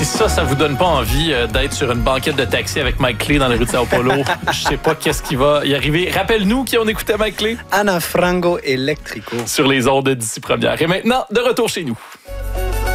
ça vous donne pas envie d'être sur une banquette de taxi avec Mike Clay dans les rues de Sao Paulo, je sais pas qu'est-ce qui va y arriver. Rappelle-nous qui on écoutait Mike Clay. Ana Frango Electrico. Sur les ondes d'ici première. Et maintenant, de retour chez nous.